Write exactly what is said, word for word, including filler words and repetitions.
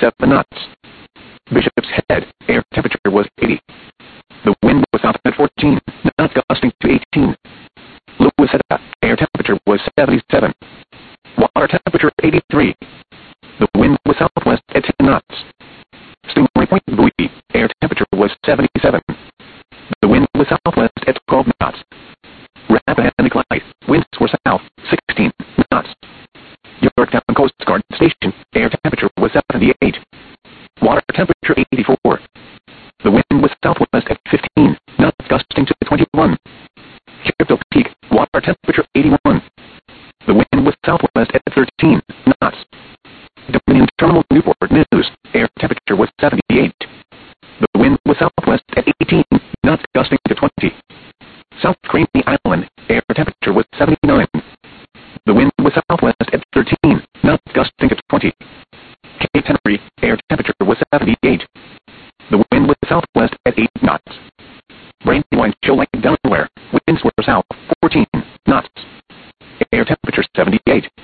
seven knots. Bishop's Head, air temperature was eighty. The wind was south at fourteen, knots gusting to eighteen. Lewis Head, air temperature was seventy-seven. Water temperature eighty-three. The wind was southwest at ten knots. Stingray Point buoy, air temperature was seventy-seven. The wind was southwest at twelve knots. Rappahannock Light, winds were south, sixteen knots. Yorktown Coast Guard Station, air temperature was seventy-eight. Water temperature eighty-four. The wind was southwest at fifteen, knots gusting to twenty-one. Kirkville Peak, water temperature eighty-one. The wind was southwest at thirteen knots. Dominion Terminal Newport News, air temperature was seventy-eight. The wind was southwest at eighteen, knots gusting to twenty. South Craney Island, air temperature was seventy-nine. The wind was southwest at thirteen, knots gusting to twenty. Cape Henry, air temperature was seventy-eight. The wind was southwest at eight knots. Brandywine Shoal Lake, Delaware, winds were south, fourteen knots. Air temperature seventy-eight.